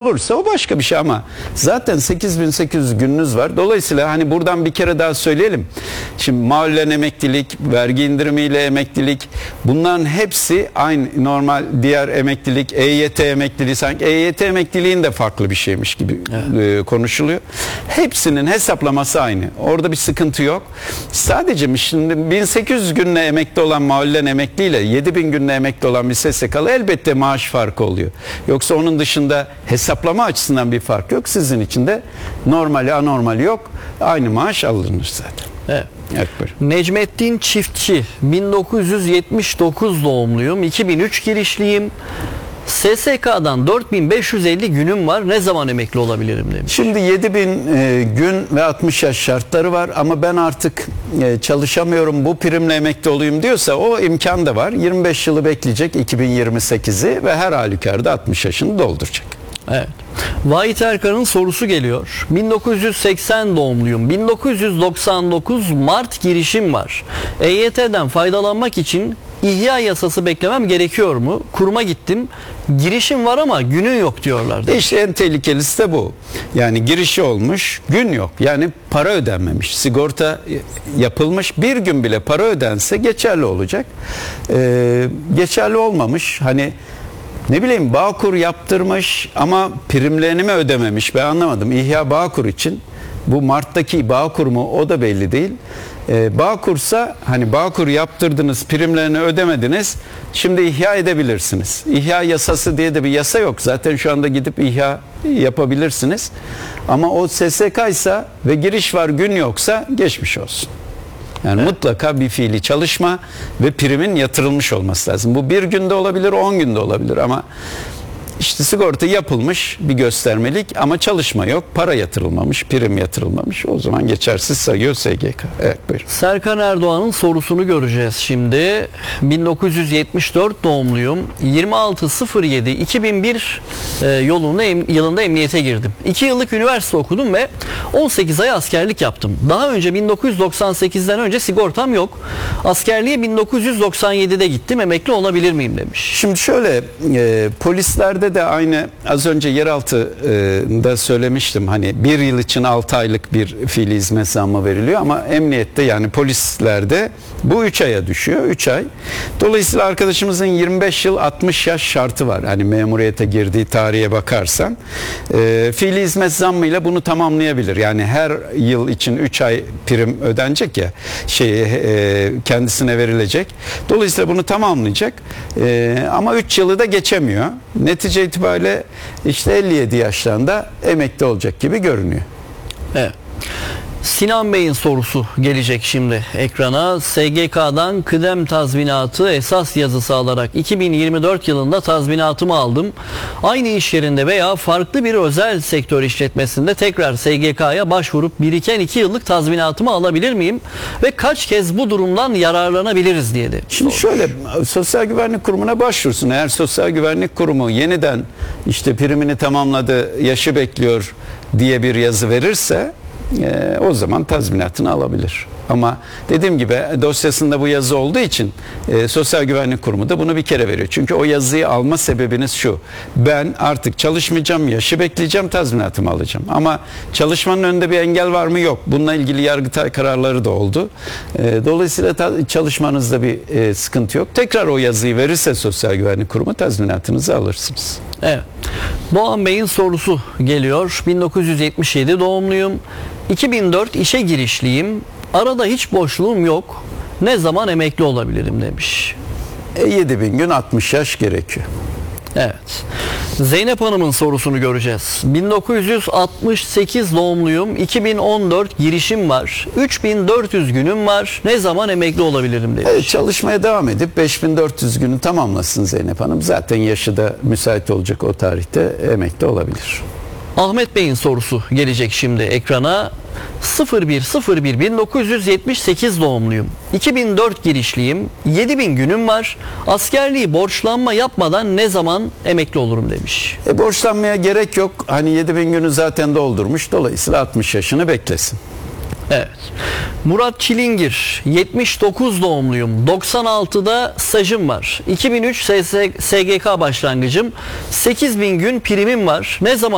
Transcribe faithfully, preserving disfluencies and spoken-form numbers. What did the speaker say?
olursa o başka bir şey ama zaten sekiz bin sekiz yüz gününüz var. Dolayısıyla hani buradan bir kere daha söyleyelim. Şimdi mahallen emeklilik, vergi indirimiyle emeklilik, bunların hepsi aynı normal diğer emeklilik, E Y T emekliliği, sanki E Y T emekliliğin de farklı bir şeymiş gibi evet. e, konuşuluyor. Hepsinin hesaplaması aynı. Orada bir sıkıntı yok. Sadece şimdi bin sekiz yüz günle emekli olan mahallen emekliyle yedi bin günle emekli olan bir S S K'lı elbette maaş farkı oluyor. Yoksa onun dışında hesaplama açısından bir fark yok. Sizin için de normali anormali yok. Aynı maaş alınır zaten. Evet. Evet, Necmettin Çiftçi, bin dokuz yüz yetmiş dokuz doğumluyum, iki bin üç girişliyim. S S K'dan dört bin beş yüz elli günüm var. Ne zaman emekli olabilirim demiş. Şimdi yedi bin e, gün ve altmış yaş şartları var ama ben artık e, çalışamıyorum, bu primle emekli olayım diyorsa o imkan da var. yirmi beş yılı bekleyecek, iki bin yirmi sekizi ve her halükarda altmış yaşını dolduracak. Evet. Vahit Erkan'ın sorusu geliyor. bin dokuz yüz seksen doğumluyum. bin dokuz yüz doksan dokuz Mart girişim var. E Y T'den faydalanmak için İhya yasası beklemem gerekiyor mu? Kuruma gittim. Girişim var ama günün yok diyorlar. İşte en tehlikelisi de bu. Yani girişi olmuş, gün yok. Yani para ödenmemiş. Sigorta yapılmış. Bir gün bile para ödense geçerli olacak. Ee, geçerli olmamış. Hani ne bileyim Bağkur yaptırmış ama primlerini mi ödememiş? Ben anlamadım. İhya Bağkur için. Bu Mart'taki Bağkur mu? O da belli değil. Ee, Bağkur'sa hani Bağkur yaptırdınız, primlerini ödemediniz. Şimdi ihya edebilirsiniz. İhya yasası diye de bir yasa yok. Zaten şu anda gidip ihya yapabilirsiniz. Ama o S S K ise ve giriş var, gün yoksa geçmiş olsun. Yani evet. Mutlaka bir fiili çalışma ve primin yatırılmış olması lazım. Bu bir günde olabilir, on günde olabilir ama İşte sigorta yapılmış bir göstermelik ama çalışma yok, para yatırılmamış, prim yatırılmamış. O zaman geçersiz sayıyor S G K. Evet, buyurun. Serkan Erdoğan'ın sorusunu göreceğiz şimdi. bin dokuz yüz yetmiş dört doğumluyum. yirmi altı sıfır yedi iki bin bir e, yolunda, em, yılında emniyete girdim. iki yıllık üniversite okudum ve on sekiz ay askerlik yaptım. Daha önce bin dokuz yüz doksan sekizden önce sigortam yok. Askerliğe bin dokuz yüz doksan yedide gittim. Emekli olabilir miyim demiş. Şimdi şöyle e, polislerde de aynı az önce yeraltıda söylemiştim, hani bir yıl için altı aylık bir fiili hizmet zammı veriliyor ama emniyette yani polislerde bu üç aya düşüyor, üç ay. Dolayısıyla arkadaşımızın yirmi beş yıl altmış yaş şartı var. Hani memuriyete girdiği tarihe bakarsan e, fiili hizmet zammıyla bunu tamamlayabilir. Yani her yıl için üç ay prim ödenecek ya, şey e, kendisine verilecek. Dolayısıyla bunu tamamlayacak. E, ama üç yılı da geçemiyor. Netice itibariyle işte elli yedi yaşlarında emekli olacak gibi görünüyor. Evet. Sinan Bey'in sorusu gelecek şimdi ekrana. S G K'dan kıdem tazminatı esas yazısı alarak iki bin yirmi dört yılında tazminatımı aldım. Aynı iş yerinde veya farklı bir özel sektör işletmesinde tekrar S G K'ya başvurup biriken iki yıllık tazminatımı alabilir miyim? Ve kaç kez bu durumdan yararlanabiliriz diye de. Şimdi şöyle, Sosyal Güvenlik Kurumu'na başvursun. Eğer Sosyal Güvenlik Kurumu yeniden işte primini tamamladı, yaşı bekliyor diye bir yazı verirse Ee, o zaman tazminatını alabilir. Ama dediğim gibi dosyasında bu yazı olduğu için e, Sosyal Güvenlik Kurumu da bunu bir kere veriyor. Çünkü o yazıyı alma sebebiniz şu: ben artık çalışmayacağım, yaşı bekleyeceğim, tazminatımı alacağım. Ama çalışmanın önünde bir engel var mı? Yok. Bununla ilgili Yargıtay kararları da oldu. E, dolayısıyla ta, çalışmanızda bir e, sıkıntı yok. Tekrar o yazıyı verirse Sosyal Güvenlik Kurumu tazminatınızı alırsınız. Evet. Doğan Bey'in sorusu geliyor. bin dokuz yüz yetmiş yedi doğumluyum. iki bin dört işe girişliyim. Arada hiç boşluğum yok. Ne zaman emekli olabilirim demiş. E, yedi bin gün, altmış yaş gerekiyor. Evet. Zeynep Hanım'ın sorusunu göreceğiz. bin dokuz yüz altmış sekiz doğumluyum. iki bin on dört girişim var. üç bin dört yüz günüm var. Ne zaman emekli olabilirim demiş. Evet, çalışmaya devam edip beş bin dört yüz günü tamamlasın Zeynep Hanım. Zaten yaşı da müsait olacak o tarihte, emekli olabilir. Ahmet Bey'in sorusu gelecek şimdi ekrana. sıfır bir sıfır bir bin dokuz yüz yetmiş sekiz doğumluyum. iki bin dört girişliyim. yedi bin günüm var. Askerliği borçlanma yapmadan ne zaman emekli olurum demiş. E, borçlanmaya gerek yok. Hani yedi bin günü zaten doldurmuş. Dolayısıyla altmış yaşını beklesin. Evet. Murat Çilingir, yetmiş dokuz doğumluyum. doksan altıda stajım var. iki bin üç S G K başlangıcım. sekiz bin gün primim var. Ne zaman